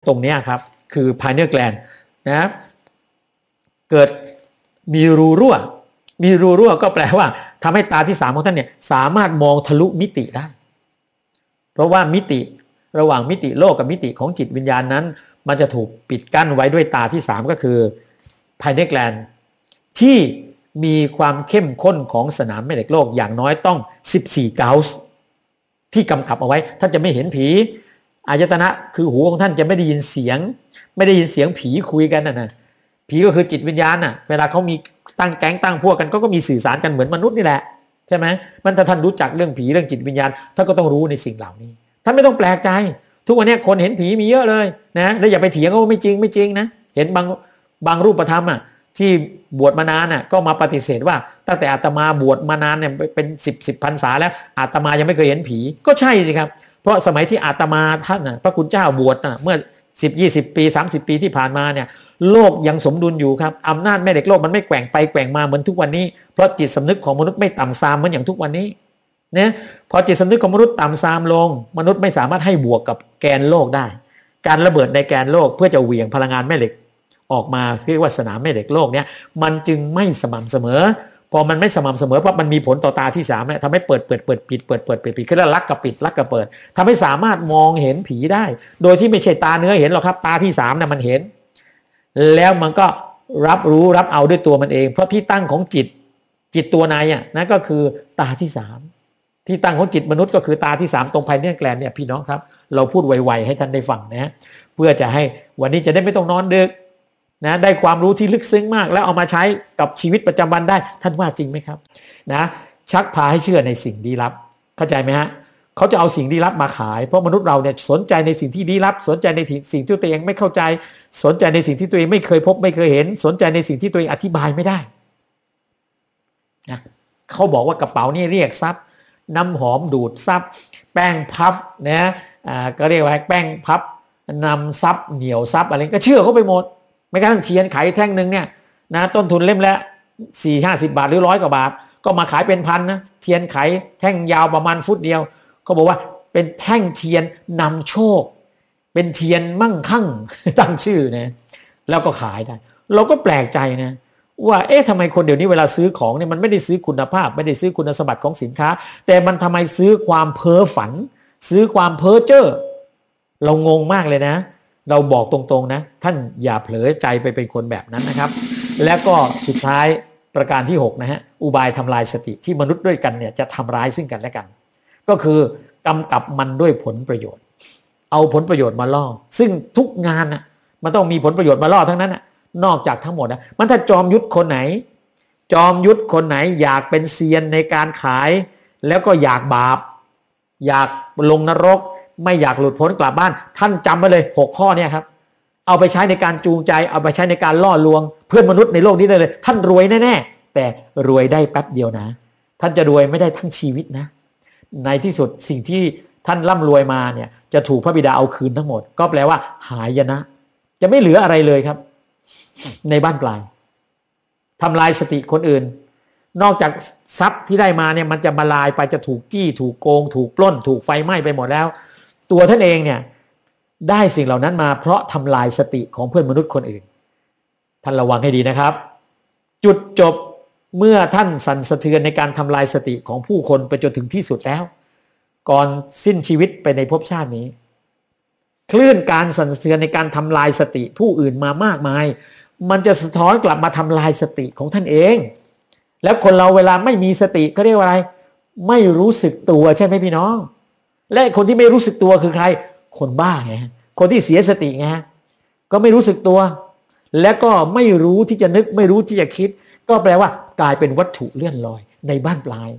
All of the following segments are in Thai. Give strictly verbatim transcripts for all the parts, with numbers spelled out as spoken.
ตรงนี้ครับคือ pineal gland นะเกิดมีรูรั่วมีรูรั่วก็แปลว่าทำให้ตาที่สามของท่านเนี่ยสามารถมองทะลุมิติได้เพราะว่ามิติระหว่างมิติโลกกับมิติของจิตวิญญาณนั้นมันจะถูกปิดกั้นไว้ด้วยตาที่สามก็คือ pineal gland ที่มีความเข้มข้นของสนามแม่เหล็กโลกอย่างน้อยต้องสิบสี่เกาส์ที่กำกับเอาไว้ท่านจะไม่เห็นผีอายตนะคือหูของท่านจะไม่ได้ยินเสียงไม่ได้ยินเสียงผีคุยกันน่ะนะผีก็คือจิตวิญญาณน่ะเวลาเขามีตั้งแก๊งตั้งพวกกันก็ก็มีสื่อสารกันเหมือนมนุษย์นี่แหละใช่ไหมมันถ้าท่านรู้จักเรื่องผีเรื่องจิตวิญญาณท่านก็ต้องรู้ในสิ่งเหล่านี้ท่านไม่ต้องแปลกใจทุกวันนี้คนเห็นผีมีเยอะเลยนะแล้วอย่าไปเถียงว่าไม่จริงไม่จริงนะเห็นบางบางรูปธรรมอ่ะที่บวชมานานน่ะก็มาปฏิเสธว่าตั้งแต่อาตมาบวชมานานเนี่ยเป็นสิบสิบพรรษาแล้วอาตมายังไม่เคยเห็นผีก็ใช่สิครับเพราะสมัยที่อาตมาท่านน่ะพระคุณเจ้าบวชน่ะเมื่อสิบ ยี่สิบปีสามสิบปีที่ผ่านมาเนี่ยโลกยังสมดุลอยู่ครับอำนาจแม่เหล็กโลกมันไม่แกว่งไปแกว่งมาเหมือนทุกวันนี้เพราะจิตสำนึกของมนุษย์ไม่ต่ำทรามเหมือนอย่างทุกวันนี้เนี่ยพอจิตสำนึกของมนุษย์ต่ำทรามลงมนุษย์ไม่สามารถให้บวกกับแกนโลกได้การระเบิดในแกนโลกเพื่อจะเหวี่ยงพลังงานแม่เหล็กออกมาเรียกว่าสนามแม่เหล็กโลกเนี่ยมันจึงไม่สม่ำเสมอพอมันไม่สม่ำเสมอเพราะมันมีผลต่อตาที่สามเนี่ยทำให้เปิดเปิดเปิดปิดเปิดเปิดปิดปิดขึ้นแล้วลักกับปิดลักกับเปิดทำให้สามารถมองเห็นผีได้โดยที่ไม่ใช่ตาเนื้อเห็นหรอกครับตาที่สามเนี่ยมันเห็นแล้วมันก็รับรู้รับเอาด้วยตัวมันเองเพราะที่ตั้งของจิตจิตตัวในอ่ะนั่นก็คือตาที่สามที่ตั้งของจิตมนุษย์ก็คือตาที่สามตรงภายในแกลนเนี่ยพี่น้องครับเราพูดไวๆให้ท่านได้ฟังนะเพื่อจะให้วันนี้จะได้ไม่ต้องนอนดึกนะได้ความรู้ที่ลึกซึ้งมากแล้วเอามาใช้กับชีวิตประจำวันได้ท่านว่าจริงไหมครับนะชักพาให้เชื่อในสิ่งลี้ลับเข้าใจไหมฮะเขาจะเอาสิ่งลี้ลับมาขายเพราะมนุษย์เราเนี่ยสนใจในสิ่งที่ลี้ลับสนใจในสิ่งที่ตัวเองไม่เข้าใจสนใจในสิ่งที่ตัวเองไม่เคยพบไม่เคยเห็นสนใจในสิ่งที่ตัวเองอธิบายไม่ได้นะเขาบอกว่ากระเป๋านี่เรียกทรัพย์น้ำหอมดูดทรัพย์แป้งพัฟนะอ่าก็เรียกว่าแป้งพัฟนำทรัพย์เหนียวทรัพย์อะไรก็เชื่อเขาไปหมดไม่กระทั่งเทียนไขแท่งหนึ่งเนี่ยนะต้นทุนเล่มละสี่ห้าสิบบาทหรือร้อยกว่าบาทก็มาขายเป็นพันนะเทียนไขแท่งยาวประมาณฟุตเดียวเขาบอกว่าเป็นแท่งเทียนนำโชคเป็นเทียนมั่งคั่งตั้งชื่อนะแล้วก็ขายได้เราก็แปลกใจนะว่าเอ๊ะทำไมคนเดี๋ยวนี้เวลาซื้อของเนี่ยมันไม่ได้ซื้อคุณภาพไม่ได้ซื้อคุณสมบัติของสินค้าแต่มันทำไมซื้อความเพ้อฝันซื้อความเพ้อเจ้อเรางงมากเลยนะเราบอกตรงๆนะท่านอย่าเผลอใจไปเป็นคนแบบนั้นนะครับแล้วก็สุดท้ายประการที่หกนะฮะอุบายทำลายสติที่มนุษย์ด้วยกันเนี่ยจะทำร้ายซึ่งกันและกันก็คือกำกับมันด้วยผลประโยชน์เอาผลประโยชน์มาล่อซึ่งทุกงานน่ะมันต้องมีผลประโยชน์มาล่อทั้งนั้นน่ะนอกจากทั้งหมดนะมันถ้าจอมยุทธคนไหนจอมยุทธคนไหนอยากเป็นเซียนในการขายแล้วก็อยากบาปอยากลงนรกไม่อยากหลุดพ้นกลับบ้านท่านจำไว้เลยหกข้อเนี่ยครับเอาไปใช้ในการจูงใจเอาไปใช้ในการล่อลวงเพื่อนมนุษย์ในโลกนี้ได้เลยท่านรวยแน่ๆแต่รวยได้แป๊บเดียวนะท่านจะรวยไม่ได้ทั้งชีวิตนะในที่สุดสิ่งที่ท่านร่ำรวยมาเนี่ยจะถูกพระบิดาเอาคืนทั้งหมดก็แปลว่าหายนะจะไม่เหลืออะไรเลยครับในบ้านปลายทำลายสติคนอื่นนอกจากทรัพย์ที่ได้มาเนี่ยมันจะมาลายไปจะถูกจี้ถูกโกงถูกปล้นถูกไฟไหม้ไปหมดแล้วตัวท่านเองเนี่ยได้สิ่งเหล่านั้นมาเพราะทำลายสติของเพื่อนมนุษย์คนอื่นท่านระวังให้ดีนะครับจุดจบเมื่อท่านสั่นสะเทือนในการทำลายสติของผู้คนไปจนถึงที่สุดแล้วก่อนสิ้นชีวิตไปในภพชาตินี้คลื่นการสั่นสะเทือนในการทำลายสติผู้อื่นมามากมายมันจะสะท้อนกลับมาทำลายสติของท่านเองแล้วคนเราเวลาไม่มีสติเขาเรียกว่าอะไรไม่รู้สึกตัวใช่ไหมพี่น้องและคนที่ไม่รู้สึกตัวคือใครคนบ้าไงคนที่เสียสติไงก็ไม่รู้สึกตัวและก็ไม่รู้ที่จะนึกไม่รู้ที่จะคิดก็แปลว่ากลายเป็นวัตถุเลื่อนลอยในบ้านปลาย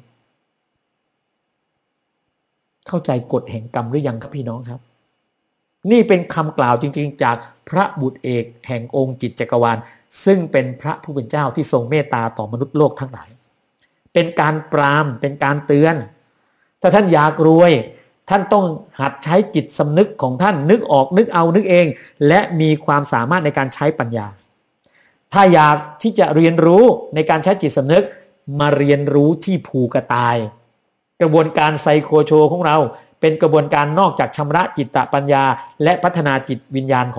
เข้าใจกฎแห่งกรรมหรือยังครับพี่น้องครับนี่เป็นคำกล่าวจริงๆจากพระบุตรเอกแห่งองค์จิตจักรวาลซึ่งเป็นพระผู้เป็นเจ้าที่ทรงเมตตาต่อมนุษย์โลกทั้งหลายเป็นการปรามเป็นการเตือนถ้าท่านอยากรวยท่านต้องหัดใช้จิตสำนึกของท่านนึกออกนึกเอานึกเองและมีความสามารถในการใช้ปัญญาถ้าอยากที่จะเรียนรู้ในการใช้จิตสำนึกมาเรียนรู้ที่ภูกระต่ายกระบวนการไซโคโชของเราเป็นกระบวนการนอกจากชำระจิตตปัญญาและพัฒนาจิตวิญญาณของ